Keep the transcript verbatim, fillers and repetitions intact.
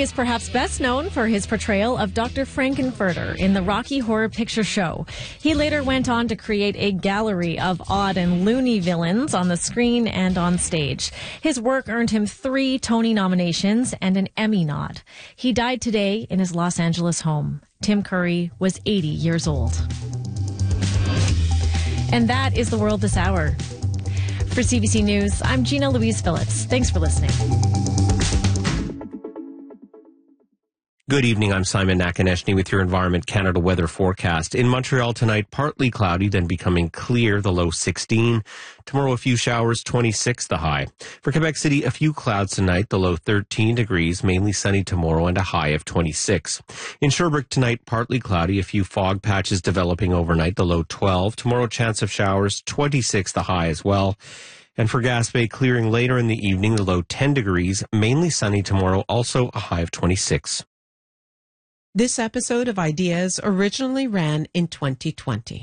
is perhaps best known for his portrayal of Doctor Frankenfurter in the Rocky Horror Picture Show. He later went on to create a gallery of odd and loony villains on the screen and on stage. His work earned him three Tony nominations and an Emmy nod. He died today in his Los Angeles home. Tim Curry was eighty years old. And that is the world this hour. For C B C News, I'm Gina Louise Phillips. Thanks for listening. Good evening. I'm Simon Nakaneshny with your Environment Canada weather forecast. In Montreal tonight, partly cloudy, then becoming clear, the low sixteen. Tomorrow, a few showers, twenty-six the high. For Quebec City, a few clouds tonight, the low thirteen degrees, mainly sunny tomorrow, and a high of twenty-six. In Sherbrooke tonight, partly cloudy, a few fog patches developing overnight, the low twelve. Tomorrow, chance of showers, twenty-six the high as well. And for Gaspé, clearing later in the evening, the low ten degrees, mainly sunny tomorrow, also a high of twenty-six. This episode of Ideas originally ran in twenty twenty.